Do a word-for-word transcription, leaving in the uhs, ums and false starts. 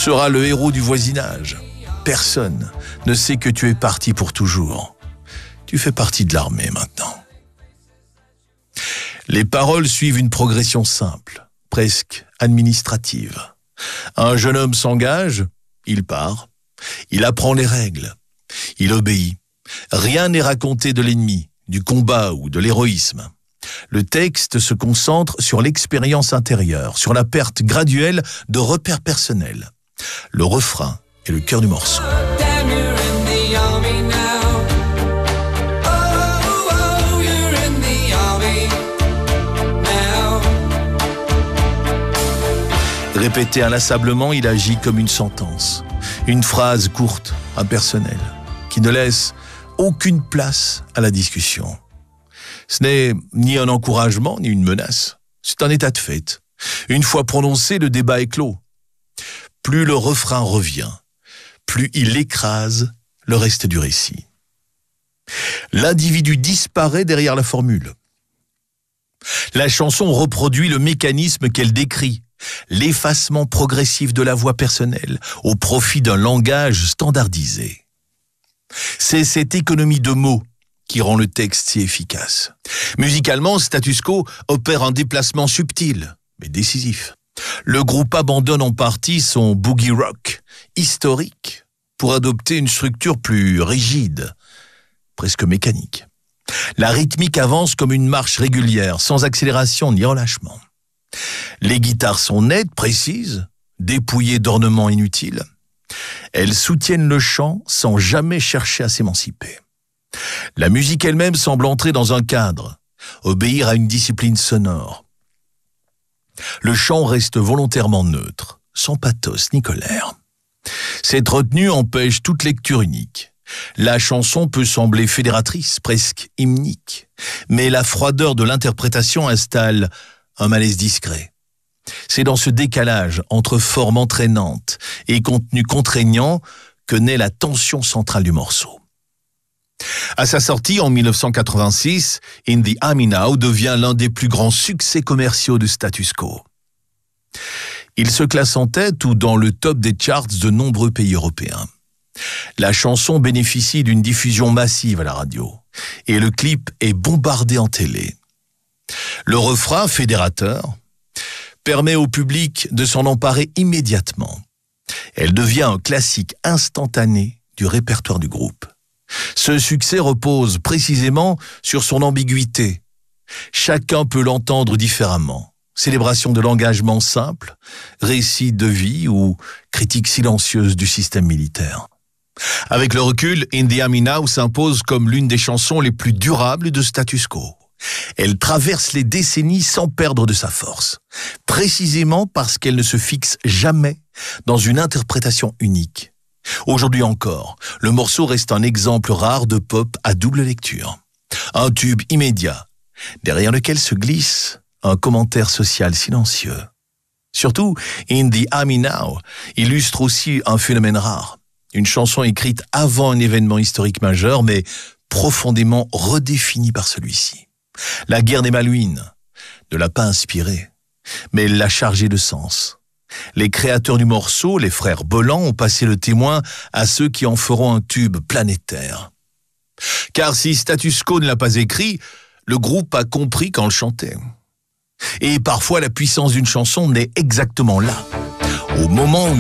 seras le héros du voisinage. Personne ne sait que tu es parti pour toujours. Tu fais partie de l'armée maintenant. Les paroles suivent une progression simple, presque administrative. Un jeune homme s'engage, il part, il apprend les règles, il obéit. Rien n'est raconté de l'ennemi, du combat ou de l'héroïsme. Le texte se concentre sur l'expérience intérieure, sur la perte graduelle de repères personnels. Le refrain est le cœur du morceau. Répété inlassablement, il agit comme une sentence. Une phrase courte, impersonnelle, qui ne laisse aucune place à la discussion. Ce n'est ni un encouragement, ni une menace. C'est un état de fait. Une fois prononcé, le débat est clos. Plus le refrain revient, plus il écrase le reste du récit. L'individu disparaît derrière la formule. La chanson reproduit le mécanisme qu'elle décrit, l'effacement progressif de la voix personnelle au profit d'un langage standardisé. C'est cette économie de mots qui rend le texte si efficace. Musicalement, Status Quo opère un déplacement subtil, mais décisif. Le groupe abandonne en partie son boogie rock historique pour adopter une structure plus rigide, presque mécanique. La rythmique avance comme une marche régulière, sans accélération ni relâchement. Les guitares sont nettes, précises, dépouillées d'ornements inutiles. Elles soutiennent le chant sans jamais chercher à s'émanciper. La musique elle-même semble entrer dans un cadre, obéir à une discipline sonore. Le chant reste volontairement neutre, sans pathos ni colère. Cette retenue empêche toute lecture unique. La chanson peut sembler fédératrice, presque hymnique, mais la froideur de l'interprétation installe un malaise discret. C'est dans ce décalage entre forme entraînante et contenu contraignant que naît la tension centrale du morceau. À sa sortie en mille neuf cent quatre-vingt-six, In the Army Now devient l'un des plus grands succès commerciaux de Status Quo. Il se classe en tête ou dans le top des charts de nombreux pays européens. La chanson bénéficie d'une diffusion massive à la radio et le clip est bombardé en télé. Le refrain fédérateur permet au public de s'en emparer immédiatement. Elle devient un classique instantané du répertoire du groupe. Ce succès repose précisément sur son ambiguïté. Chacun peut l'entendre différemment. Célébration de l'engagement simple, récit de vie ou critique silencieuse du système militaire. Avec le recul, In the Army Now s'impose comme l'une des chansons les plus durables de Status Quo. Elle traverse les décennies sans perdre de sa force, précisément parce qu'elle ne se fixe jamais dans une interprétation unique. Aujourd'hui encore, le morceau reste un exemple rare de pop à double lecture. Un tube immédiat, derrière lequel se glisse un commentaire social silencieux. Surtout, In the Army Now illustre aussi un phénomène rare. Une chanson écrite avant un événement historique majeur, mais profondément redéfinie par celui-ci. La guerre des Malouines ne l'a pas inspirée, mais elle l'a chargée de sens. Les créateurs du morceau, les frères Bolland, ont passé le témoin à ceux qui en feront un tube planétaire. Car si Status Quo ne l'a pas écrit, le groupe a compris quand le chantait. Et parfois, la puissance d'une chanson naît exactement là, au moment où